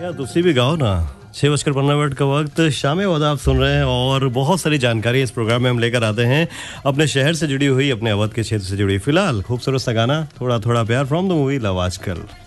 या दूसरी भी गाओ ना। 6:15 का वक्त, शाम अवध आप सुन रहे हैं और बहुत सारी जानकारी इस प्रोग्राम में हम लेकर आते हैं अपने शहर से जुड़ी हुई, अपने अवध के क्षेत्र से जुड़ी। फिलहाल खूबसूरत सा गाना, थोड़ा थोड़ा प्यार फ्रॉम द मूवी लव आजकल।